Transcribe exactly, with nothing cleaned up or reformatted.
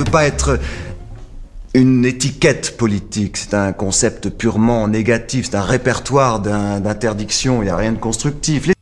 pas être une étiquette politique, c'est un concept purement négatif, c'est un répertoire d'interdictions, il n'y a rien de constructif.